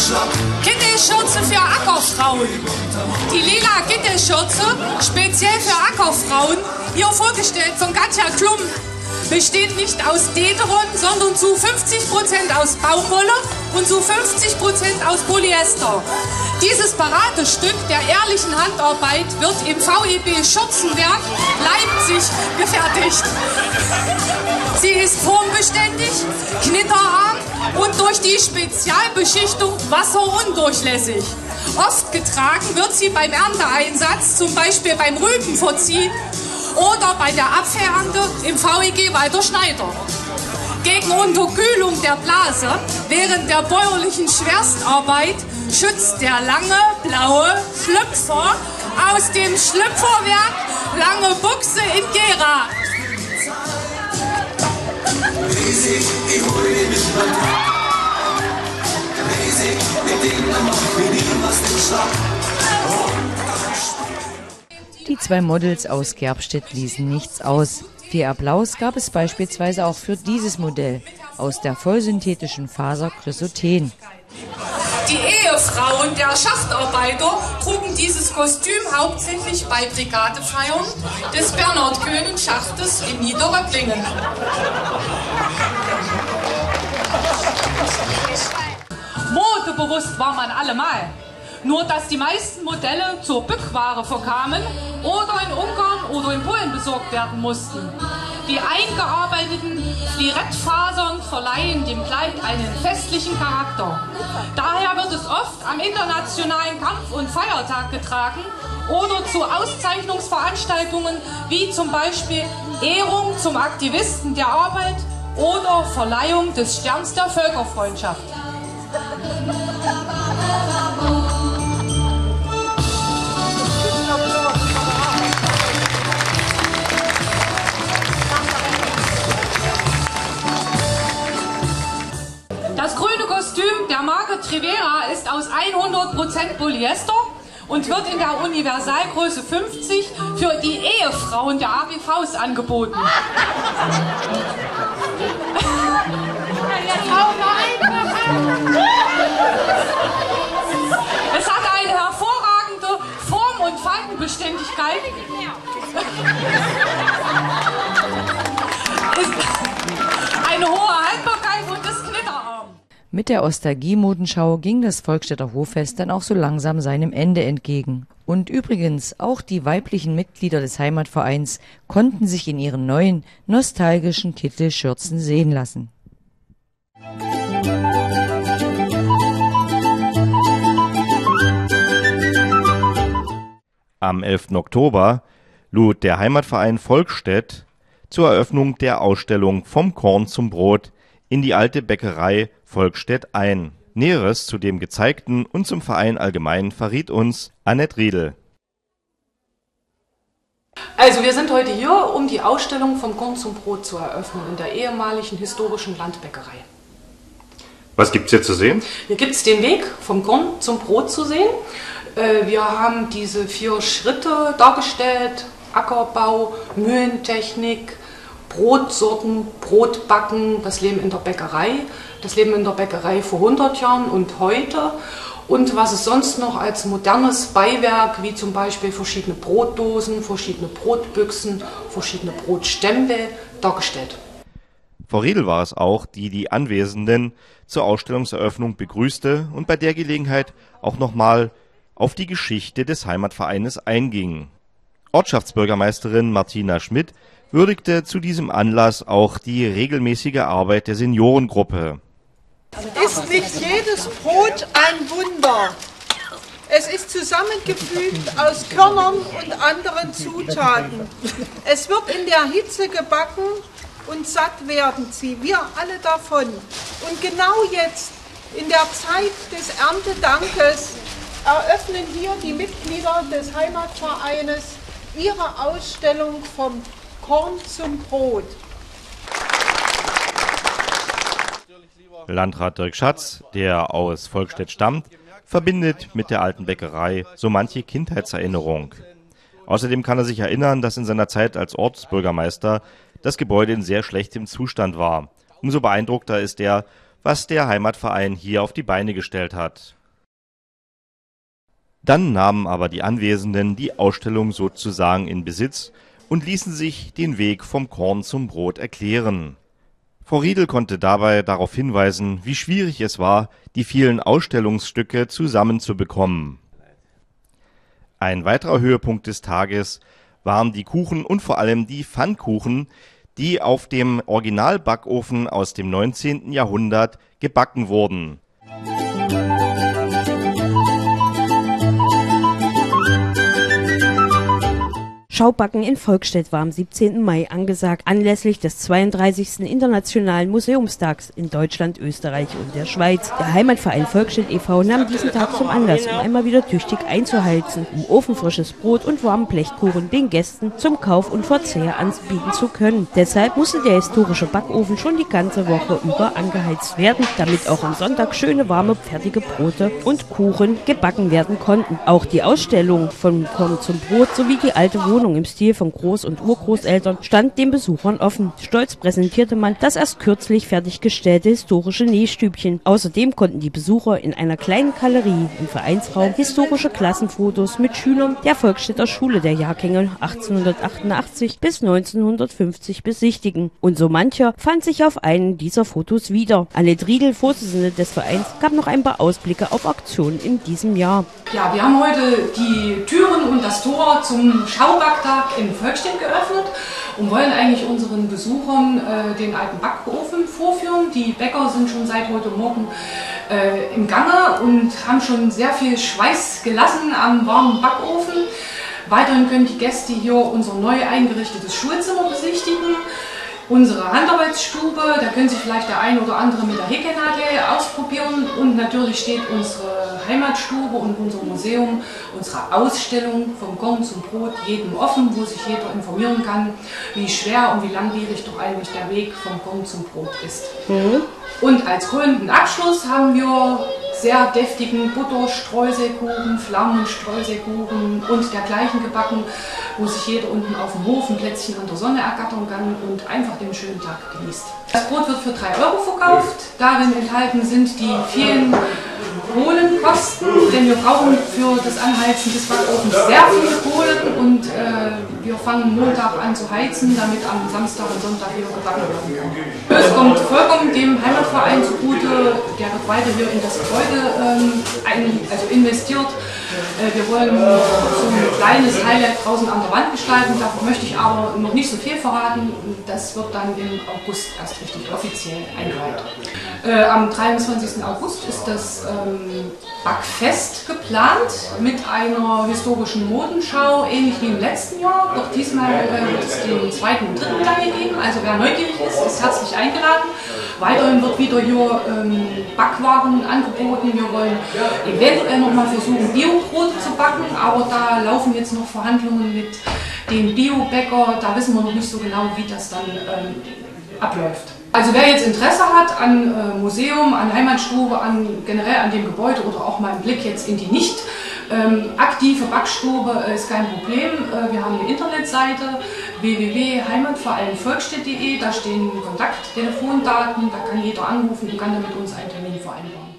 Kittelschürze für Ackerfrauen. Die lila Kittelschürze, speziell für Ackerfrauen, hier vorgestellt von Katja Klum, besteht nicht aus Dederon, sondern zu 50% aus Baumwolle und zu 50% aus Polyester. Dieses Paradestück der ehrlichen Handarbeit wird im VEB Schürzenwerk Leipzig gefertigt. Sie ist formbeständig, knitterarm und durch die Spezialbeschichtung wasserundurchlässig. Oft getragen wird sie beim Ernteeinsatz, zum Beispiel beim Rübenverziehen oder bei der Apfelernte im VEG Walter Schneider. Gegen Unterkühlung der Blase während der bäuerlichen Schwerstarbeit schützt der lange blaue Schlüpfer aus dem Schlüpferwerk Lange Buchse in Gera. Die zwei Models aus Gerbstedt ließen nichts aus. Viel Applaus gab es beispielsweise auch für dieses Modell aus der vollsynthetischen Faser Chrysoten. Die Ehefrauen der Schachtarbeiter trugen dieses Kostüm hauptsächlich bei Brigadefeiern des Bernhard-Köhnen-Schachtes in Niederröpplingen. Modebewusst war man allemal. Nur dass die meisten Modelle zur Bückware verkamen oder in Ungarn oder in Polen besorgt werden mussten. Die eingearbeiteten Flirettfasern verleihen dem Kleid einen festlichen Charakter. Daher wird es oft am internationalen Kampf- und Feiertag getragen oder zu Auszeichnungsveranstaltungen wie zum Beispiel Ehrung zum Aktivisten der Arbeit oder Verleihung des Sterns der Völkerfreundschaft. Das grüne Kostüm der Marke Trivera ist aus 100% Polyester und wird in der Universalgröße 50 für die Ehefrauen der ABVs angeboten. Es hat eine hervorragende Form- und Faltenbeständigkeit. Eine hohe Haltbarkeit und ist knitterarm. Mit der Ostalgie-Modenschau ging das Volkstädter Hoffest dann auch so langsam seinem Ende entgegen. Und übrigens, auch die weiblichen Mitglieder des Heimatvereins konnten sich in ihren neuen, nostalgischen Kittelschürzen sehen lassen. Am 11. Oktober lud der Heimatverein Volkstedt zur Eröffnung der Ausstellung Vom Korn zum Brot in die alte Bäckerei Volkstedt ein. Näheres zu dem Gezeigten und zum Verein allgemein verriet uns Annette Riedel. Also wir sind heute hier, um die Ausstellung Vom Korn zum Brot zu eröffnen in der ehemaligen historischen Landbäckerei. Was gibt's hier zu sehen? Hier gibt es den Weg vom Korn zum Brot zu sehen. Wir haben diese 4 Schritte dargestellt: Ackerbau, Mühlentechnik, Brotsorten, Brotbacken, das Leben in der Bäckerei, das Leben in der Bäckerei vor 100 Jahren und heute und was es sonst noch als modernes Beiwerk, wie zum Beispiel verschiedene Brotdosen, verschiedene Brotbüchsen, verschiedene Brotstempel dargestellt. Frau Riedel war es auch, die die Anwesenden zur Ausstellungseröffnung begrüßte und bei der Gelegenheit auch nochmal auf die Geschichte des Heimatvereines einging. Ortschaftsbürgermeisterin Martina Schmidt würdigte zu diesem Anlass auch die regelmäßige Arbeit der Seniorengruppe. Ist nicht jedes Brot ein Wunder? Es ist zusammengefügt aus Körnern und anderen Zutaten. Es wird in der Hitze gebacken und satt werden sie, wir alle davon. Und genau jetzt, in der Zeit des Erntedankes, eröffnen hier die Mitglieder des Heimatvereines ihre Ausstellung Vom Korn zum Brot. Landrat Dirk Schatz, der aus Volkstedt stammt, verbindet mit der alten Bäckerei so manche Kindheitserinnerung. Außerdem kann er sich erinnern, dass in seiner Zeit als Ortsbürgermeister das Gebäude in sehr schlechtem Zustand war. Umso beeindruckter ist er, was der Heimatverein hier auf die Beine gestellt hat. Dann nahmen aber die Anwesenden die Ausstellung sozusagen in Besitz und ließen sich den Weg vom Korn zum Brot erklären. Frau Riedel konnte dabei darauf hinweisen, wie schwierig es war, die vielen Ausstellungsstücke zusammenzubekommen. Ein weiterer Höhepunkt des Tages waren die Kuchen und vor allem die Pfannkuchen, die auf dem Originalbackofen aus dem 19. Jahrhundert gebacken wurden. Schaubacken in Volkstedt war am 17. Mai angesagt, anlässlich des 32. Internationalen Museumstags in Deutschland, Österreich und der Schweiz. Der Heimatverein Volkstedt e.V. nahm diesen Tag zum Anlass, um einmal wieder tüchtig einzuheizen, um ofenfrisches Brot und warmen Blechkuchen den Gästen zum Kauf und Verzehr anbieten zu können. Deshalb musste der historische Backofen schon die ganze Woche über angeheizt werden, damit auch am Sonntag schöne, warme, fertige Brote und Kuchen gebacken werden konnten. Auch die Ausstellung von Korn zum Brot sowie die alte Wohnung im Stil von Groß- und Urgroßeltern stand den Besuchern offen. Stolz präsentierte man das erst kürzlich fertiggestellte historische Nähstübchen. Außerdem konnten die Besucher in einer kleinen Galerie im Vereinsraum historische Klassenfotos mit Schülern der Volkstedter Schule der Jahrgänge 1888 bis 1950 besichtigen. Und so mancher fand sich auf einen dieser Fotos wieder. Annette Riedel, Vorsitzende des Vereins, gab noch ein paar Ausblicke auf Aktionen in diesem Jahr. Ja, wir haben heute die Türen und das Tor zum Schaubacktag in Volkstedt geöffnet und wollen eigentlich unseren Besuchern den alten Backofen vorführen. Die Bäcker sind schon seit heute Morgen im Gange und haben schon sehr viel Schweiß gelassen am warmen Backofen. Weiterhin können die Gäste hier unser neu eingerichtetes Schulzimmer besichtigen. Unsere Handarbeitsstube, da können sich vielleicht der ein oder andere mit der Häkelnadel ausprobieren, und natürlich steht unsere Heimatstube und unser Museum, unsere Ausstellung vom Korn zum Brot jedem offen, wo sich jeder informieren kann, wie schwer und wie langwierig doch eigentlich der Weg vom Korn zum Brot ist. Und als krönenden Abschluss haben wir sehr deftigen Butterstreuselkuchen, Pflaumenstreuselkuchen und dergleichen gebacken, wo sich jeder unten auf dem Hof ein Plätzchen an der Sonne ergattern kann und einfach den schönen Tag genießt. Das Brot wird für 3 € verkauft. Darin enthalten sind die vielen Kohlenkosten, denn wir brauchen für das Anheizen des Backofens sehr viele Kohlen, und wir fangen Montag an zu heizen, damit am Samstag und Sonntag wieder gebacken werden kann. Es kommt vollkommen dem Heimatverein zugute, der wird weiter hier in das Gebäude investiert. Wir wollen so ein kleines Highlight draußen an der Wand gestalten, davon möchte ich aber noch nicht so viel verraten. Das wird dann im August erst richtig offiziell eingeweiht. Am 23. August ist das Backfest geplant mit einer historischen Modenschau, ähnlich wie im letzten Jahr. Doch diesmal wird es den 2. und 3. Teil geben, also wer neugierig ist herzlich eingeladen. Weiterhin wird wieder hier Backwaren angeboten. Wir wollen eventuell noch mal versuchen, Biobrote zu backen, aber da laufen jetzt noch Verhandlungen mit dem Biobäcker. Da wissen wir noch nicht so genau, wie das dann abläuft. Also wer jetzt Interesse hat an Museum, an Heimatstube, generell an dem Gebäude oder auch mal einen Blick jetzt in die nicht aktive Backstube, ist kein Problem. Wir haben eine Internetseite www.heimatvereinvolkstedt.de, da stehen Kontakttelefondaten, da kann jeder anrufen und kann dann mit uns einen Termin vereinbaren.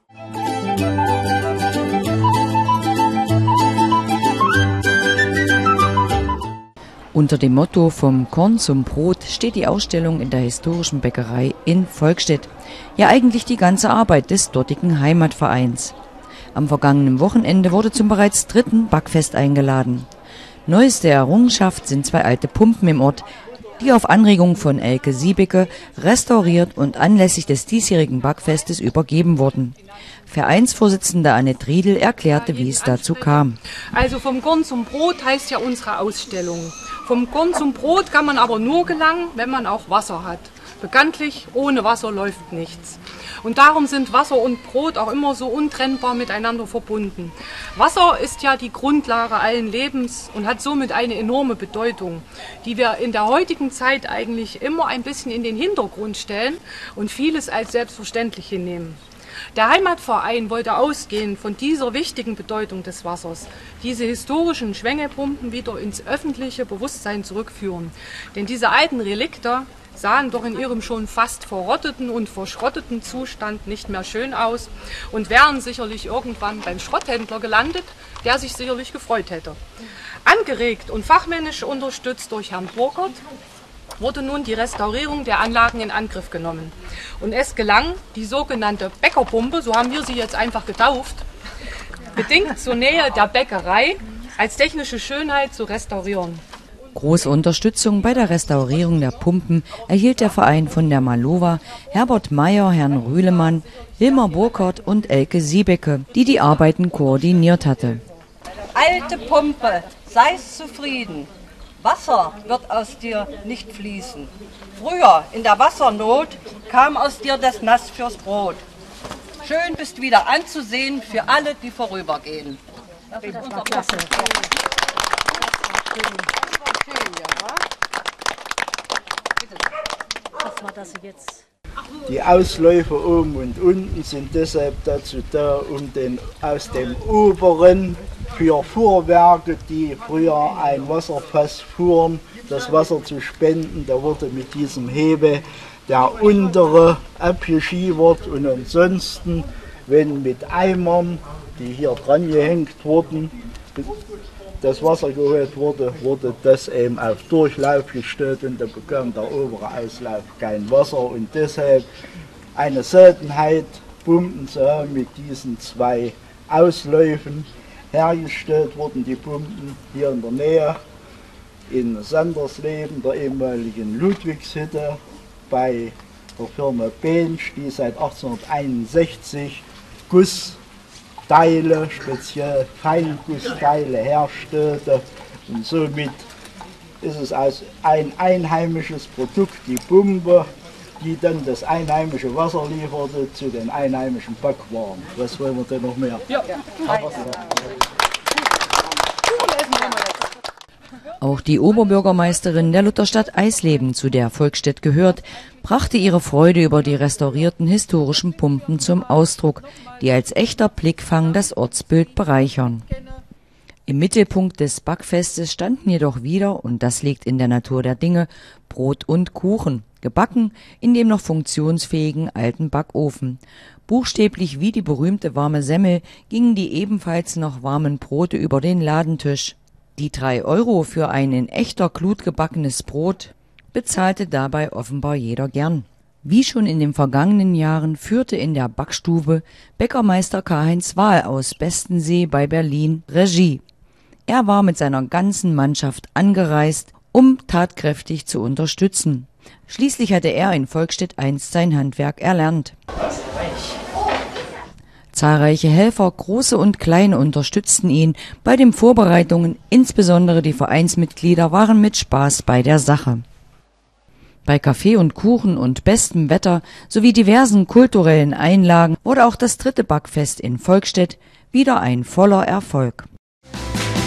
Unter dem Motto „Vom Korn zum Brot“ steht die Ausstellung in der historischen Bäckerei in Volkstedt. Ja, eigentlich die ganze Arbeit des dortigen Heimatvereins. Am vergangenen Wochenende wurde zum bereits 3. Backfest eingeladen. Neueste Errungenschaft sind 2 alte Pumpen im Ort, die auf Anregung von Elke Siebecke restauriert und anlässlich des diesjährigen Backfestes übergeben wurden. Vereinsvorsitzende Annette Riedel erklärte, wie es dazu kam. Also vom Korn zum Brot heißt ja unsere Ausstellung. Vom Korn zum Brot kann man aber nur gelangen, wenn man auch Wasser hat. Bekanntlich, ohne Wasser läuft nichts. Und darum sind Wasser und Brot auch immer so untrennbar miteinander verbunden. Wasser ist ja die Grundlage allen Lebens und hat somit eine enorme Bedeutung, die wir in der heutigen Zeit eigentlich immer ein bisschen in den Hintergrund stellen und vieles als selbstverständlich hinnehmen. Der Heimatverein wollte ausgehend von dieser wichtigen Bedeutung des Wassers diese historischen Schwengepumpen wieder ins öffentliche Bewusstsein zurückführen. Denn diese alten Relikte sahen doch in ihrem schon fast verrotteten und verschrotteten Zustand nicht mehr schön aus und wären sicherlich irgendwann beim Schrotthändler gelandet, der sich sicherlich gefreut hätte. Angeregt und fachmännisch unterstützt durch Herrn Burkert wurde nun die Restaurierung der Anlagen in Angriff genommen. Und es gelang, die sogenannte Bäckerpumpe, so haben wir sie jetzt einfach getauft, bedingt zur Nähe der Bäckerei als technische Schönheit zu restaurieren. Große Unterstützung bei der Restaurierung der Pumpen erhielt der Verein von der Malova, Herbert Meyer, Herrn Rühlemann, Hilmar Burkert und Elke Siebecke, die die Arbeiten koordiniert hatte. Alte Pumpe, seist zufrieden. Wasser wird aus dir nicht fließen. Früher in der Wassernot kam aus dir das Nass fürs Brot. Schön bist wieder anzusehen für alle, die vorübergehen. Das ist unser Klasse. Was war das jetzt? Die Ausläufer oben und unten sind deshalb dazu da, um aus dem oberen für Fuhrwerke, die früher ein Wasserfass fuhren, das Wasser zu spenden. Da wurde mit diesem Hebe der untere abgeschiebert und ansonsten, wenn mit Eimern, die hier dran gehängt wurden, das Wasser geholt wurde, wurde das eben auf Durchlauf gestellt und da bekam der obere Auslauf kein Wasser und deshalb eine Seltenheit, Pumpen zu haben mit diesen zwei Ausläufen. Hergestellt wurden die Pumpen hier in der Nähe in Sandersleben, der ehemaligen Ludwigshütte, bei der Firma Bensch, die seit 1861 Gussteile, speziell Feingussteile herstellte. Und somit ist es als ein einheimisches Produkt, die Pumpe, die dann das einheimische Wasser lieferte zu den einheimischen Backwaren. Was wollen wir denn noch mehr? Ja. Auch die Oberbürgermeisterin der Lutherstadt Eisleben, zu der Volkstedt gehört, brachte ihre Freude über die restaurierten historischen Pumpen zum Ausdruck, die als echter Blickfang das Ortsbild bereichern. Im Mittelpunkt des Backfestes standen jedoch wieder, und das liegt in der Natur der Dinge, Brot und Kuchen, gebacken in dem noch funktionsfähigen alten Backofen. Buchstäblich wie die berühmte warme Semmel gingen die ebenfalls noch warmen Brote über den Ladentisch. Die 3 € für ein in echter Glut gebackenes Brot bezahlte dabei offenbar jeder gern. Wie schon in den vergangenen Jahren führte in der Backstube Bäckermeister Karl-Heinz Wahl aus Bestensee bei Berlin Regie. Er war mit seiner ganzen Mannschaft angereist, um tatkräftig zu unterstützen. Schließlich hatte er in Volkstedt einst sein Handwerk erlernt. Zahlreiche Helfer, große und kleine, unterstützten ihn bei den Vorbereitungen, insbesondere die Vereinsmitglieder waren mit Spaß bei der Sache. Bei Kaffee und Kuchen und bestem Wetter sowie diversen kulturellen Einlagen wurde auch das 3. Backfest in Volkstedt wieder ein voller Erfolg.